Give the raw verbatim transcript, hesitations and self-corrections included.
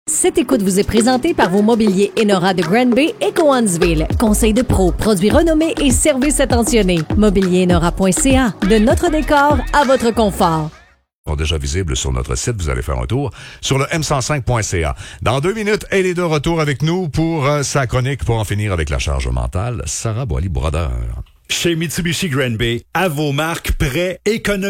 Cette écoute vous est présentée par vos mobiliers Enora de Grand Bay et Cowansville. Conseil de pro, produits renommés et services attentionnés. mobilier enora point c a. De notre décor à votre confort. Déjà visible sur notre site, vous allez faire un tour sur le m cent cinq point c a. Dans deux minutes, elle est de retour avec nous pour euh, sa chronique pour en finir avec la charge mentale. Sarah Boily-Brodeur. Chez Mitsubishi Grand Bay, à vos marques, prêts, économies.